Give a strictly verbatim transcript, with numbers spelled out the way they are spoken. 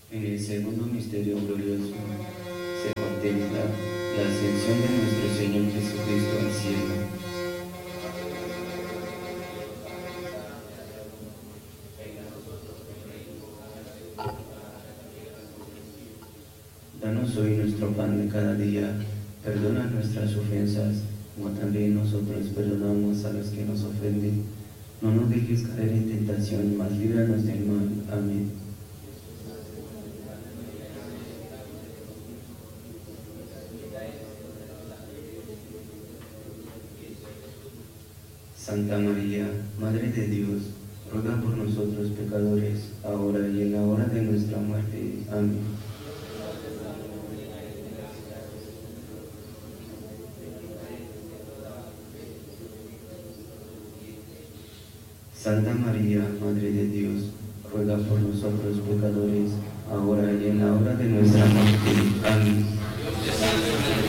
En el segundo misterio glorioso se contempla la ascensión de nuestro Señor Jesucristo al cielo. Danos hoy nuestro pan de cada día, perdona nuestras ofensas, como también nosotros perdonamos a los que nos ofenden. No nos dejes caer en tentación, mas líbranos del mal. Amén. Santa María, Madre de Dios, ruega por nosotros pecadores, ahora y en la hora de nuestra muerte. Amén. Santa María, Madre de Dios, ruega por nosotros pecadores, ahora y en la hora de nuestra muerte. Amén.